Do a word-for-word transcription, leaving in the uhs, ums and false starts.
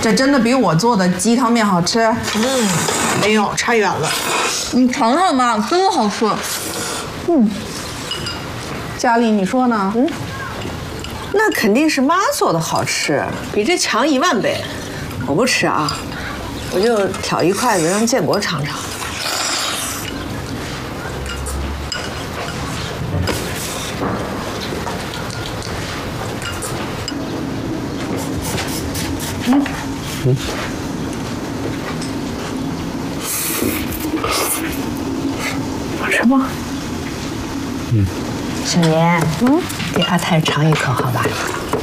这真的比我做的鸡汤面好吃？ 嗯，没有，差远了。 你尝尝吧，真的好吃。 嗯，佳丽，你说呢？嗯， 那肯定是妈做的好吃，比这强一万倍。我不吃啊，我就挑一筷子让建国尝尝。 嗯嗯。好吃吗？ 嗯。小年，嗯，给阿泰尝一口，好吧？